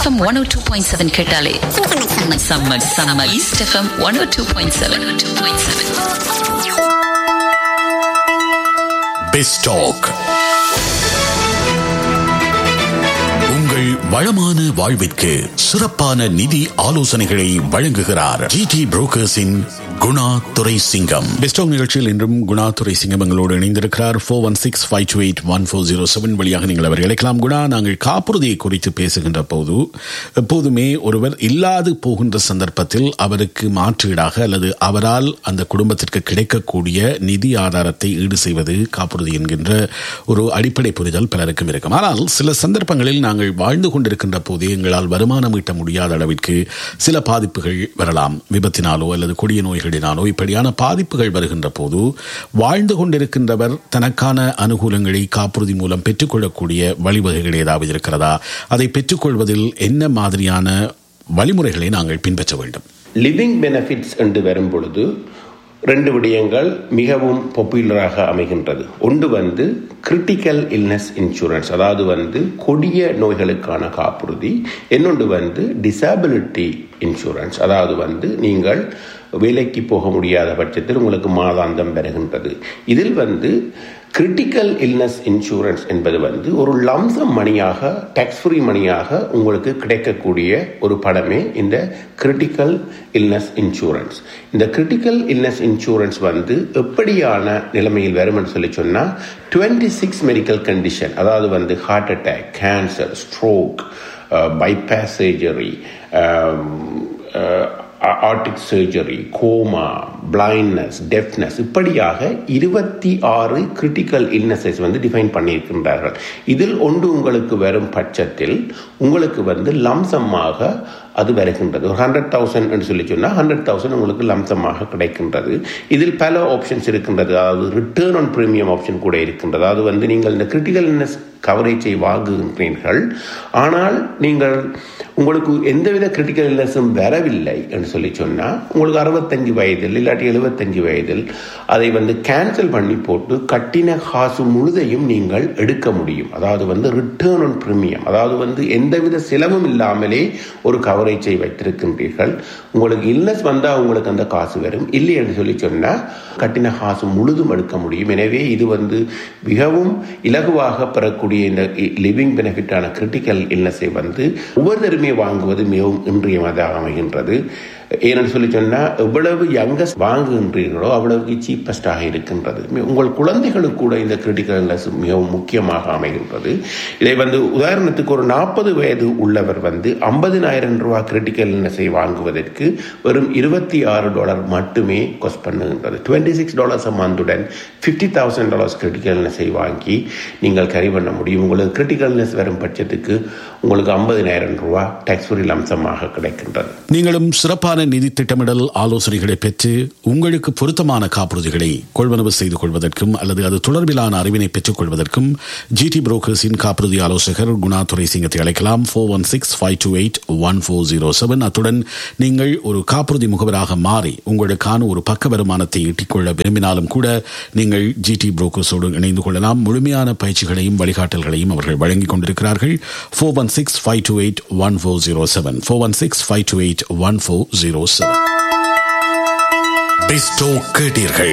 FM 102.7 கேட்டாலே summer east FM 102.7. பெஸ்டாக் உங்கள் வளமான வாழ்விற்கு சிறப்பான நிதி ஆலோசனைகளை வழங்குகிறார் ஜிடி புரோக்கர்ஸின் குணா துரைசிங்கம். பெஸ்டாக் நிகழ்ச்சியில் இன்றும் குணா துரைசிங்கம் எங்களோடு இணைந்திருக்கிறார். 4165281407 வழியாக நீங்கள் அவரை அழைக்கலாம். குணா, நாங்கள் காப்புறுதியை குறித்து பேசுகின்ற போது எப்போதுமே ஒருவர் இல்லாது போகின்ற சந்தர்ப்பத்தில் அவருக்கு மாற்றீடாக அல்லது அவரால் அந்த குடும்பத்திற்கு கிடைக்கக்கூடிய நிதி ஆதாரத்தை ஈடு செய்வது காப்புறுதி என்கின்ற ஒரு அடிப்படை புரிதல் பலருக்கும் இருக்கும். ஆனால் சில சந்தர்ப்பங்களில் நாங்கள் வாழ்ந்து கொண்டிருக்கின்ற போதே எங்களால் வருமானம் ஈட்ட முடியாத அளவிற்கு சில பாதிப்புகள் வரலாம். விபத்தினாலோ அல்லது கொடிய நோய்களினாலோ இப்படியான பாதிப்புகள் வருகின்ற போது வாழ்ந்து கொண்டிருக்கின்றவர் தனக்கான அனுகூலங்களை காப்புறுதி மூலம் பெற்றுக்கொள்ளக்கூடிய வழிவகைகள் ஏதாவது இருக்கிறதா? அதை பெற்றுக்கொள்வதில் என்ன மாதிரியான வழிமுறைகளை நாங்கள் பின்பற்ற வேண்டும்? லிவிங் பெனிஃபிட்ஸ் என்று வரும் பொழுது ரெண்டு விடயங்கள் மிகவும் பாப்புலராக அமைகின்றது. ஒன்று கிரிட்டிக்கல் இல்னஸ் இன்சூரன்ஸ், அதாவது கொடிய நோய்களுக்கான காப்புறுதி. இன்னொன்று டிசபிலிட்டி இன்சூரன்ஸ், அதாவது நீங்கள் வேலைக்கு போக முடியாத பட்சத்தில் உங்களுக்கு மாதாந்தம் பெறுகின்றது. இதில் கிரிட்டிக்கல் இல்னஸ் இன்சூரன்ஸ் என்பது ஒரு லம்சம் மணியாக, டாக்ஸ் ஃப்ரீ மணியாக உங்களுக்கு கிடைக்கக்கூடிய ஒரு படமே இந்த கிரிட்டிக்கல் இல்னஸ் இன்சூரன்ஸ். இந்த கிரிட்டிக்கல் இல்னஸ் இன்சூரன்ஸ் எப்படியான நிலைமையில் வரும்னு சொல்லி சொன்னால் 26 மெடிக்கல் கண்டிஷன், அதாவது heart attack, cancer, stroke, bypass surgery, Arctic surgery, coma, blindness, deafness, இப்படியாக 26 கிரிட்டிக்கல் இல்னஸஸ் டிஃபைன் பண்ணியிருக்கின்றார்கள். இதில் ஒன்று உங்களுக்கு வரும் பட்சத்தில் உங்களுக்கு லம்சமாக அது வருகின்றது. ஒரு 100,000 என்று சொல்லி சொன்னால் 100,000 உங்களுக்கு லம்சமாக கிடைக்கின்றது. இதில் பல ஆப்ஷன்ஸ் இருக்கின்றது. அதாவது ரிட்டர்ன் ஆன் பிரீமியம் ஆப்ஷன் கூட இருக்கின்றது. அதாவது நீங்கள் இந்த கிரிட்டிக்கல் இல்னஸ் கவரேஜை வாங்குகின்றீர்கள், ஆனால் உங்களுக்கு எந்தவித கிரிட்டிக்கல் இல்னஸும் வரவில்லை என்று சொல்லி சொன்னால் உங்களுக்கு 65 வயதில் இல்லாட்டி 75 வயதில் அதை கேன்சல் பண்ணி போட்டு கட்டின காசு முழுதையும் நீங்கள் எடுக்க முடியும். அதாவது ரிட்டர்ன் ஆன் பிரீமியம், அதாவது எந்தவித செலவும் இல்லாமலே ஒரு கவரேஜை வைத்திருக்கின்றீர்கள். உங்களுக்கு இல்னஸ் வந்தால் உங்களுக்கு அந்த காசு வரும், இல்லை என்று சொல்லி சொன்னால் கட்டின காசு முழுதும் எடுக்க முடியும். எனவே இது மிகவும் இலகுவாக பெறக்கூடிய இந்த லிவிங் பெனிஃபிட்டான கிரிட்டிக்கல் இல்னஸை ஒவ்வொருத்தருமே வாங்குவது மிகவும் இன்றியமையாததாக அமைகின்றது. ஏன்னு சொல்லி சொன்னால் எவ்வளவு யங்கஸ்ட் வாங்குகின்றீர்களோ அவ்வளவு சீப்பஸ்டாக இருக்கின்றது. உங்கள் குழந்தைகளுக்கு கூட இந்த கிரிட்டிக்கல் இல்னஸ் மிகவும் முக்கியமாக அமைகின்றது. இதை உதாரணத்துக்கு ஒரு 40 வயது உள்ளவர் $50,000 கிரிட்டிக்கல் இல்னஸை வாங்குவதற்கு வெறும் $26 மட்டுமே காஸ்ட் பண்ணுகின்றது. $26 மந்துடன் $50,000 கிரிட்டிக்கல் இல்னஸை வாங்கி நீங்கள் கரி பண்ண முடியும். உங்களுக்கு கிரிட்டிக்கல் இல்னஸ் வரும் பட்சத்துக்கு உங்களுக்கு $50,000 டாக்ஸ் ஃப்ரீ லம்சமாக கிடைக்கின்றது. நீங்களும் சிறப்பான நிதி திட்டமிடல் ஆலோசனைகளை பெற்று உங்களுக்கு பொருத்தமான காப்புறுதிகளை கொள்வனவு செய்து கொள்வதற்கும் அல்லது அது தொடர்பிலான அறிவினை பெற்றுக் கொள்வதற்கும் ஜிடி புரோக்கர்ஸின் காப்புறுதி ஆலோசகர் குணா துரைசிங்கத்தை அழைக்கலாம். 4165281407. அத்துடன் நீங்கள் ஒரு காப்புறுதி முகவராக மாறி உங்களுக்கான ஒரு பக்க வருமானத்தை ஈட்டிக்கொள்ள விரும்பினாலும் கூட நீங்கள் ஜிடி புரோக்கர்ஸோடு இணைந்து கொள்ளலாம். முழுமையான பயிற்சிகளையும் வழிகாட்டல்களையும் அவர்கள் வழங்கிக் கொண்டிருக்கிறார்கள். 4165281407. 4165281407. பெஸ்டோ கேட்டீர்கள்.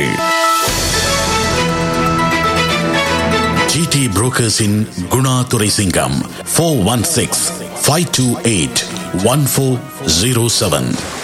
ஜிடி புரோக்கர்ஸின் குணா துரைசிங்கம். 4165281407.